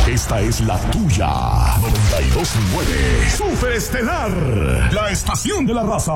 Esta es la tuya. 92.9 Super Estelar, la estación de la raza.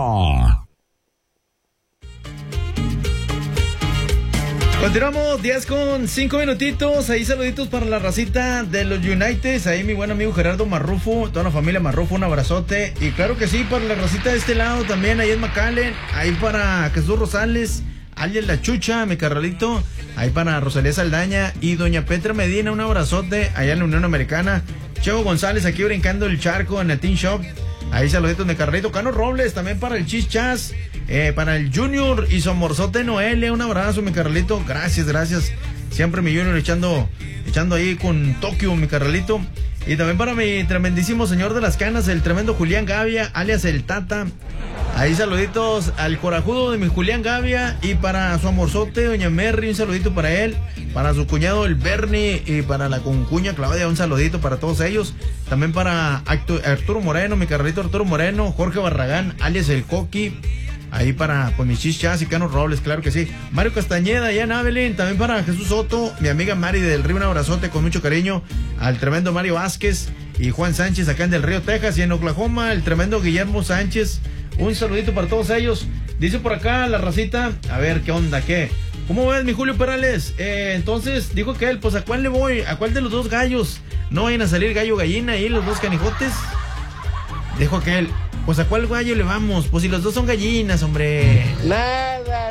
Continuamos, 10:05 minutitos. Ahí saluditos para la racita de los United. Ahí mi buen amigo Gerardo Marrufo, toda la familia Marrufo, un abrazote. Y claro que sí, para la racita de este lado también, ahí en McAllen. Ahí para Jesús Rosales, alias La Chucha, mi carnalito. Ahí para Rosalía Saldaña y doña Petra Medina, un abrazote allá en la Unión Americana. Chevo González aquí brincando el charco en el Teen Shop. Ahí saluditos de carnalito. Cano Robles, también para el Chis Chas. Para el Junior y su amorzote Noelia, un abrazo, mi carnalito. Gracias. Siempre mi Junior echando ahí con Tokio, mi carnalito. Y también para mi tremendísimo señor de las canas, el tremendo Julián Gavia, alias el Tata. Ahí saluditos al corajudo de mi Julián Gavia. Y para su amorzote, doña Merry, un saludito para él. Para su cuñado el Bernie y para la concuña Claudia, un saludito para todos ellos. También para Arturo Moreno, mi carnalito Arturo Moreno. Jorge Barragán, alias el Coqui. Ahí para pues, mis chichas y Cano Robles, claro que sí. Mario Castañeda, allá en Avelin. También para Jesús Soto, mi amiga Mari del Río, un abrazote con mucho cariño. Al tremendo Mario Vázquez y Juan Sánchez acá en Del Río, Texas. Y en Oklahoma, el tremendo Guillermo Sánchez. Un saludito para todos ellos. Dice por acá la racita, a ver qué onda, qué. ¿Cómo ves, mi Julio Perales? Entonces, dijo que él, pues ¿a cuál le voy? ¿A cuál de los dos gallos? ¿No vayan a salir gallo gallina ahí, los dos canijotes? Dijo que él, pues ¿a cuál gallo le vamos? Pues si los dos son gallinas, hombre. Nada.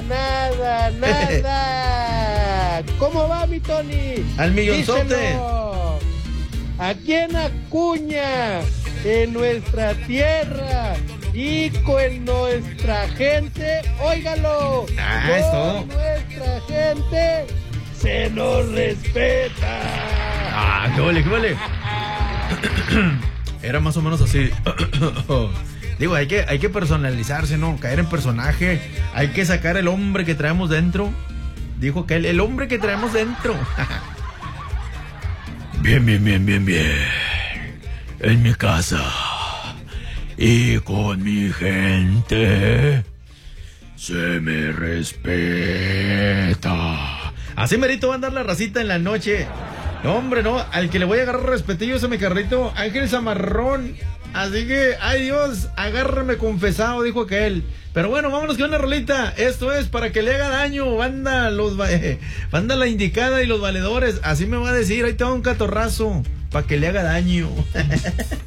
¿Cómo va, mi Tony? Al millonzote. Díselo. Aquí en Acuña, en nuestra tierra y con nuestra gente, óigalo. Es todo. Nuestra gente se nos respeta. Qué vale. Era más o menos así. Digo, hay que personalizarse, ¿no? Caer en personaje. Hay que sacar el hombre que traemos dentro. Dijo que el hombre que traemos dentro. Bien. En mi casa y con mi gente se me respeta. Así merito va a andar la racita en la noche. No, hombre, no. Al que le voy a agarrar respetillo es a mi carrito Ángel Zamarrón. Así que, ay Dios, agárrame confesado, dijo aquel. Pero bueno, vámonos con una rolita. Esto es para que le haga daño, banda la indicada y los valedores. Así me va a decir, ahí te va un catorrazo, para que le haga daño.